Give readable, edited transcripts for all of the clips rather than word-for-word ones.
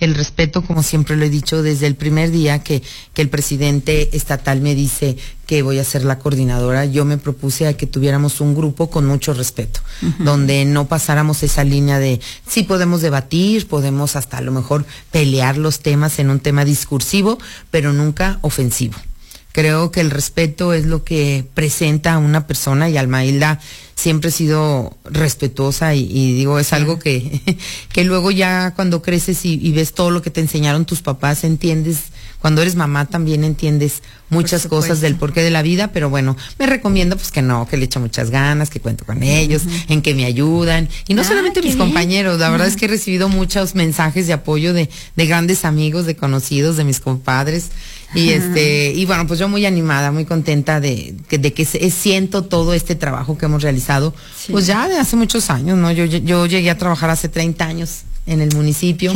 el respeto, como siempre lo he dicho, desde el primer día que el presidente estatal me dice que voy a ser la coordinadora, yo me propuse a que tuviéramos un grupo con mucho respeto, donde no pasáramos esa línea de sí podemos debatir, podemos hasta a lo mejor pelear los temas en un tema discursivo, pero nunca ofensivo. Creo que el respeto es lo que presenta a una persona, y Alma Hilda siempre he sido respetuosa y digo, es algo que luego ya cuando creces y ves todo lo que te enseñaron tus papás, entiendes. Cuando eres mamá también entiendes muchas cosas del porqué de la vida, pero bueno, me recomiendo pues que le echo muchas ganas, que cuento con ellos, en que me ayudan. Y no solamente mis compañeros, la verdad es que he recibido muchos mensajes de apoyo de grandes amigos, de conocidos, de mis compadres. Y bueno, pues yo muy animada, muy contenta de que siento todo este trabajo que hemos realizado, pues ya de hace muchos años, ¿no? Yo llegué a trabajar hace 30 años en el municipio.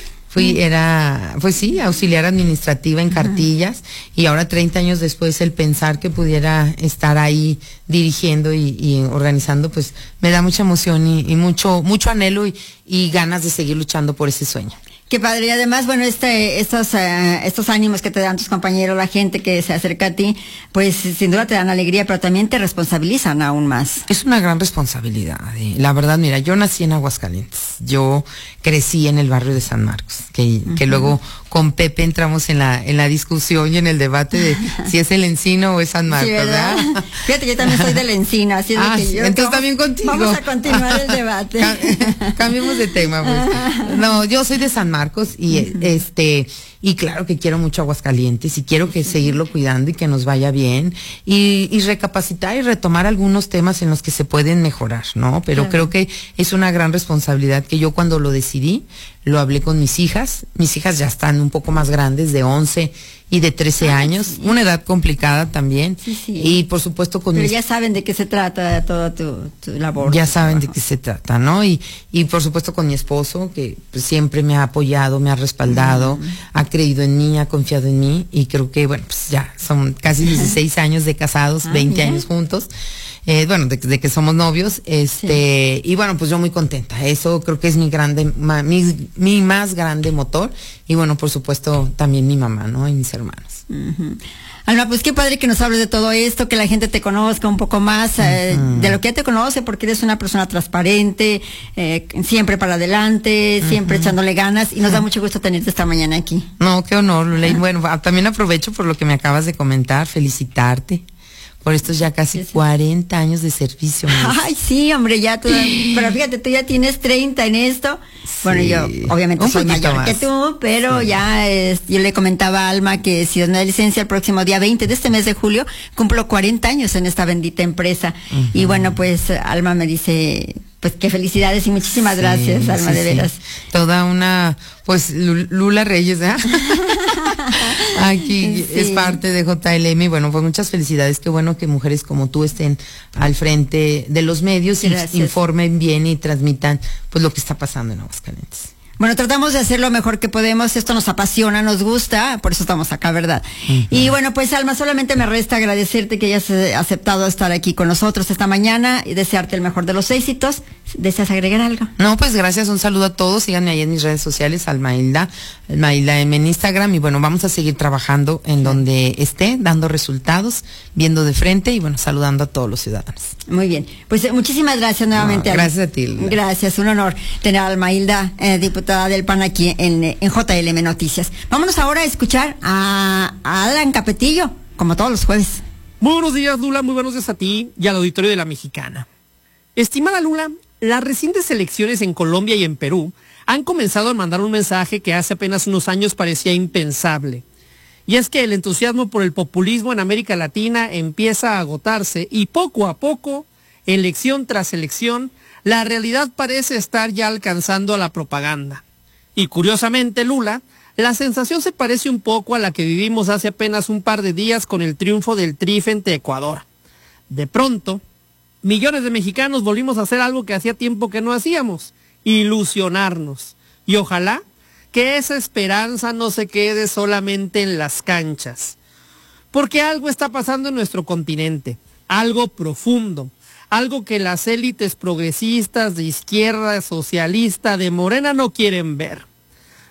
Pues sí, auxiliar administrativa en Cartillas, y ahora 30 años después el pensar que pudiera estar ahí dirigiendo y organizando, pues me da mucha emoción y mucho anhelo y ganas de seguir luchando por ese sueño. Qué padre. Y además, bueno, estos ánimos que te dan tus compañeros, la gente que se acerca a ti, pues sin duda te dan alegría, pero también te responsabilizan aún más. Es una gran responsabilidad. La verdad, mira, yo nací en Aguascalientes. Yo crecí en el barrio de San Marcos, que luego con Pepe entramos en la discusión y en el debate de si es el Encino o es San Marcos, sí, ¿verdad? Fíjate, yo también soy del Encino, así es que yo entonces también contigo. Vamos a continuar el debate. Cambiemos de tema, pues. No, yo soy de San Marcos y claro que quiero mucho Aguascalientes y quiero que seguirlo cuidando y que nos vaya bien y recapacitar y retomar algunos temas en los que se pueden mejorar, ¿no? Pero creo que es una gran responsabilidad que yo cuando lo decidí, lo hablé con mis hijas ya están un poco más grandes, de 11 y de 13 años, una edad complicada también, y por supuesto con Pero ya saben de qué se trata toda tu labor. Ya saben de qué se trata, ¿no? Y por supuesto con mi esposo, que pues, siempre me ha apoyado, me ha respaldado, ha creído en mí, ha confiado en mí, y creo que, bueno, pues ya son casi 16 años de casados, 20 años juntos. Bueno, de que somos novios, y bueno, pues yo muy contenta. Eso creo que es mi más grande motor, y bueno, por supuesto también mi mamá, ¿no? Y mis hermanos. Alma, pues qué padre que nos hables de todo esto, que la gente te conozca un poco más de lo que ya te conoce, porque eres una persona transparente, siempre para adelante, siempre echándole ganas, y nos da mucho gusto tenerte esta mañana aquí. No, qué honor, Luley. Bueno, también aprovecho por lo que me acabas de comentar, felicitarte por estos ya casi 40 años de servicio. Ay, sí, hombre, pero fíjate, tú ya tienes 30 en esto. Sí, bueno, yo obviamente soy mayor que tú, pero ya yo le comentaba a Alma que si da licencia el próximo día 20 de este mes de julio, cumplo 40 años en esta bendita empresa. Y bueno, pues Alma me dice, pues qué felicidades y muchísimas gracias, Alma, de veras. Toda una, pues Lula Reyes, ¿eh? Aquí es parte de JLM, y bueno, pues muchas felicidades, qué bueno que mujeres como tú estén al frente de los medios y informen bien y transmitan pues lo que está pasando en Aguascalientes. Bueno, tratamos de hacer lo mejor que podemos, esto nos apasiona, nos gusta, por eso estamos acá, ¿verdad? Y bueno, pues Alma, solamente me resta agradecerte que hayas aceptado estar aquí con nosotros esta mañana y desearte el mejor de los éxitos. ¿Deseas agregar algo? No, pues gracias, un saludo a todos, síganme ahí en mis redes sociales, Alma Hilda M en Instagram, y bueno, vamos a seguir trabajando en donde esté, dando resultados, viendo de frente y bueno, saludando a todos los ciudadanos. Muy bien, pues muchísimas gracias nuevamente. Gracias a ti, Hilda. Gracias, un honor tener a Alma Hilda, diputada del PAN aquí en JLM Noticias. Vámonos ahora a escuchar a Alan Capetillo, como todos los jueves. Muy buenos días, Lula, muy buenos días a ti y al auditorio de La Mexicana. Estimada Lula, las recientes elecciones en Colombia y en Perú han comenzado a mandar un mensaje que hace apenas unos años parecía impensable. Y es que el entusiasmo por el populismo en América Latina empieza a agotarse y poco a poco, elección tras elección, la realidad parece estar ya alcanzando a la propaganda. Y curiosamente, Lula, la sensación se parece un poco a la que vivimos hace apenas un par de días con el triunfo del Tri frente a Ecuador. De pronto, millones de mexicanos volvimos a hacer algo que hacía tiempo que no hacíamos, ilusionarnos. Y ojalá que esa esperanza no se quede solamente en las canchas. Porque algo está pasando en nuestro continente, algo profundo, algo que las élites progresistas de izquierda, socialista, de Morena no quieren ver.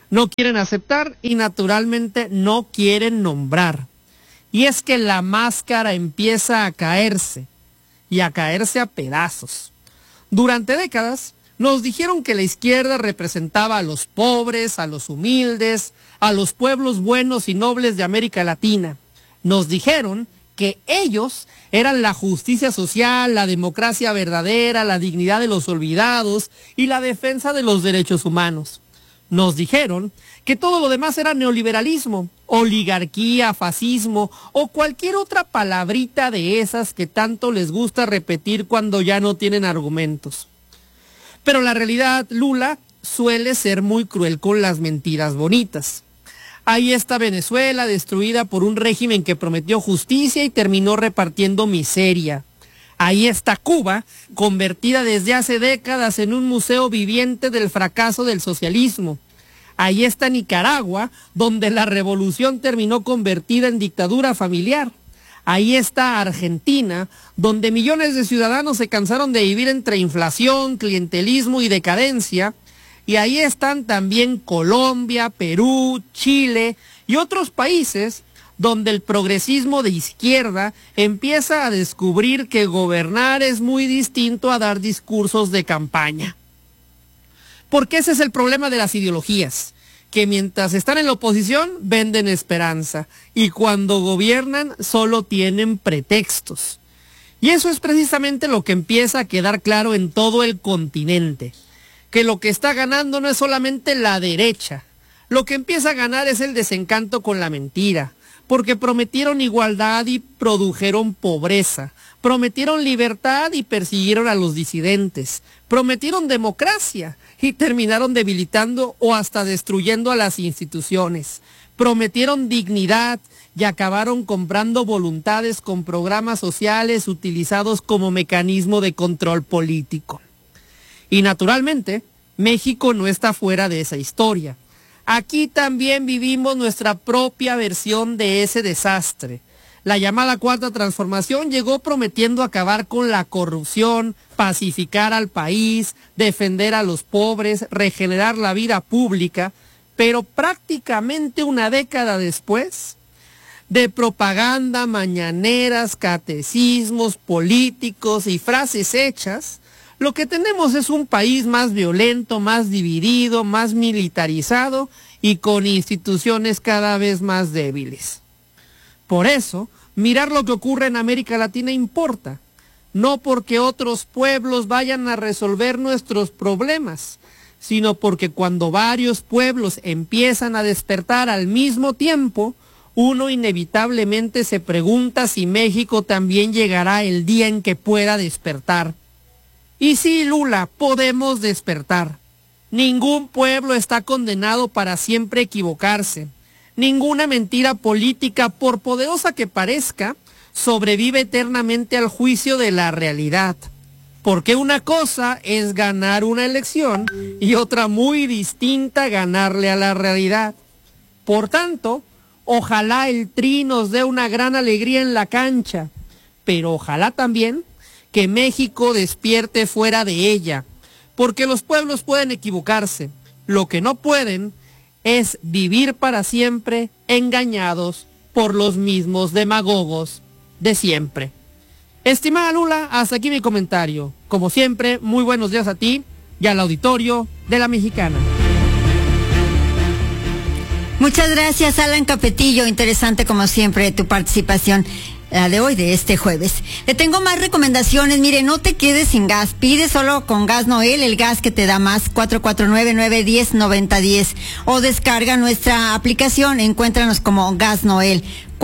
no quieren aceptar y naturalmente no quieren nombrar. Y es que la máscara empieza a caerse y a caerse a pedazos. Durante décadas nos dijeron que la izquierda representaba a los pobres, a los humildes, a los pueblos buenos y nobles de América Latina. Nos dijeron que ellos eran la justicia social, la democracia verdadera, la dignidad de los olvidados y la defensa de los derechos humanos. Nos dijeron que todo lo demás era neoliberalismo, oligarquía, fascismo o cualquier otra palabrita de esas que tanto les gusta repetir cuando ya no tienen argumentos. Pero la realidad, Lula, suele ser muy cruel con las mentiras bonitas. Ahí está Venezuela, destruida por un régimen que prometió justicia y terminó repartiendo miseria. Ahí está Cuba, convertida desde hace décadas en un museo viviente del fracaso del socialismo. Ahí está Nicaragua, donde la revolución terminó convertida en dictadura familiar. Ahí está Argentina, donde millones de ciudadanos se cansaron de vivir entre inflación, clientelismo y decadencia. Y ahí están también Colombia, Perú, Chile y otros países donde el progresismo de izquierda empieza a descubrir que gobernar es muy distinto a dar discursos de campaña. Porque ese es el problema de las ideologías, que mientras están en la oposición venden esperanza y cuando gobiernan solo tienen pretextos. Y eso es precisamente lo que empieza a quedar claro en todo el continente, que lo que está ganando no es solamente la derecha, lo que empieza a ganar es el desencanto con la mentira, porque prometieron igualdad y produjeron pobreza, prometieron libertad y persiguieron a los disidentes, prometieron democracia y terminaron debilitando o hasta destruyendo a las instituciones, prometieron dignidad y acabaron comprando voluntades con programas sociales utilizados como mecanismo de control político. Y naturalmente, México no está fuera de esa historia. Aquí también vivimos nuestra propia versión de ese desastre. La llamada Cuarta Transformación llegó prometiendo acabar con la corrupción, pacificar al país, defender a los pobres, regenerar la vida pública, pero prácticamente una década después, de propaganda, mañaneras, catecismos, políticos y frases hechas, lo que tenemos es un país más violento, más dividido, más militarizado y con instituciones cada vez más débiles. Por eso, mirar lo que ocurre en América Latina importa, no porque otros pueblos vayan a resolver nuestros problemas, sino porque cuando varios pueblos empiezan a despertar al mismo tiempo, uno inevitablemente se pregunta si México también llegará el día en que pueda despertar. Y sí, Lula, podemos despertar. Ningún pueblo está condenado para siempre equivocarse. Ninguna mentira política, por poderosa que parezca, sobrevive eternamente al juicio de la realidad. Porque una cosa es ganar una elección y otra muy distinta ganarle a la realidad. Por tanto, ojalá el Tri nos dé una gran alegría en la cancha, pero ojalá también que México despierte fuera de ella, porque los pueblos pueden equivocarse, lo que no pueden es vivir para siempre engañados por los mismos demagogos de siempre. Estimada Lula, hasta aquí mi comentario. Como siempre, muy buenos días a ti y al auditorio de La Mexicana. Muchas gracias, Alan Capetillo. Interesante como siempre tu participación. La de hoy, de este jueves. Le tengo más recomendaciones. Mire, no te quedes sin gas. Pide solo con Gas Noel, el gas que te da más, 449-910-9010. O descarga nuestra aplicación. Encuéntranos como Gas Noel,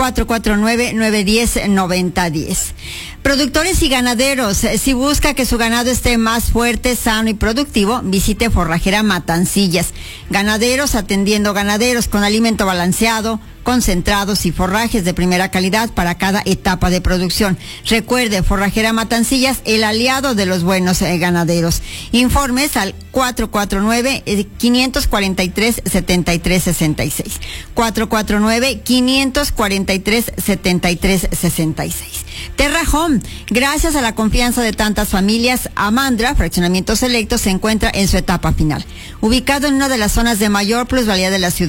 449-910-9010. Productores y ganaderos, si busca que su ganado esté más fuerte, sano y productivo, visite Forrajera Matancillas. Ganaderos atendiendo ganaderos con alimento balanceado, concentrados y forrajes de primera calidad para cada etapa de producción. Recuerde, Forrajera Matancillas, el aliado de los buenos ganaderos. Informes al 449-543-7366. 449-543-7366. Terra Home, gracias a la confianza de tantas familias, Amandra, Fraccionamiento Selecto, se encuentra en su etapa final. Ubicado en una de las zonas de mayor plusvalía de la ciudad,